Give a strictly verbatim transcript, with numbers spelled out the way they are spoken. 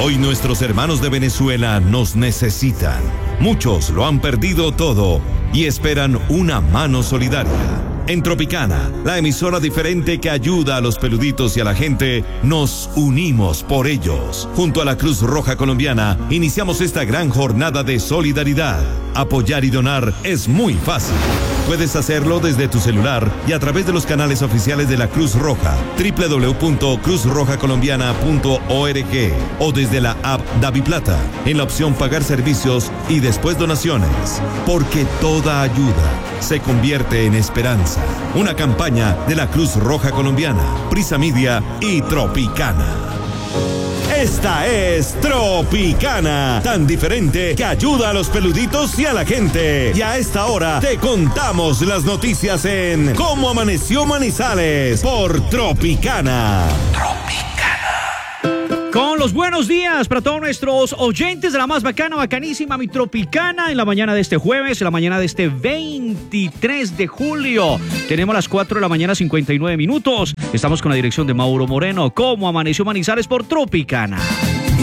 Hoy nuestros hermanos de Venezuela nos necesitan. Muchos lo han perdido todo y esperan una mano solidaria. En Tropicana, la emisora diferente que ayuda a los peluditos y a la gente, nos unimos por ellos. Junto a la Cruz Roja Colombiana, iniciamos esta gran jornada de solidaridad. Apoyar y donar es muy fácil. Puedes hacerlo desde tu celular y a través de los canales oficiales de la Cruz Roja, doble u doble u doble u punto cruz roja colombiana punto org, o desde la app DaviPlata, en la opción Pagar servicios y después donaciones. Porque toda ayuda se convierte en esperanza. Una campaña de la Cruz Roja Colombiana, Prisa Media y Tropicana. Esta es Tropicana, tan diferente que ayuda a los peluditos y a la gente. Y a esta hora te contamos las noticias en Cómo Amaneció Manizales por Tropicana. Tropicana. Con los buenos días para todos nuestros oyentes de la más bacana, bacanísima, mi Tropicana, en la mañana de este jueves, en la mañana de este veintitrés de julio. Tenemos las cuatro de la mañana, cincuenta y nueve minutos. Estamos con la dirección de Mauro Moreno. ¿Cómo Amaneció Manizales por Tropicana?